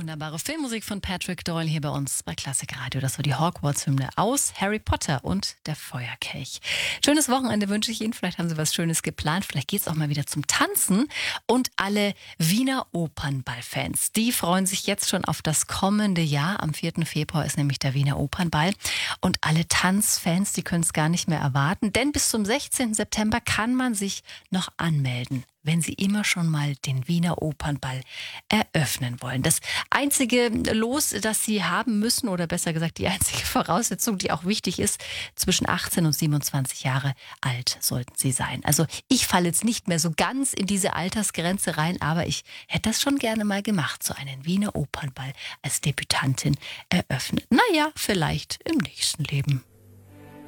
wunderbare Filmmusik von Patrick Doyle hier bei uns bei Klassik Radio. Das war die Hogwarts-Hymne aus Harry Potter und der Feuerkelch. Schönes Wochenende wünsche ich Ihnen. Vielleicht haben Sie was Schönes geplant. Vielleicht geht es auch mal wieder zum Tanzen. Und alle Wiener Opernball-Fans, die freuen sich jetzt schon auf das kommende Jahr. Am 4. Februar ist nämlich der Wiener Opernball. Und alle Tanzfans, die können es gar nicht mehr erwarten. Denn bis zum 16. September kann man sich noch anmelden, wenn Sie immer schon mal den Wiener Opernball eröffnen wollen. Das einzige Los, das Sie haben müssen, oder besser gesagt die einzige Voraussetzung, die auch wichtig ist, zwischen 18 und 27 Jahre alt sollten Sie sein. Also ich falle jetzt nicht mehr so ganz in diese Altersgrenze rein, aber ich hätte das schon gerne mal gemacht, so einen Wiener Opernball als Debütantin eröffnen. Naja, vielleicht im nächsten Leben.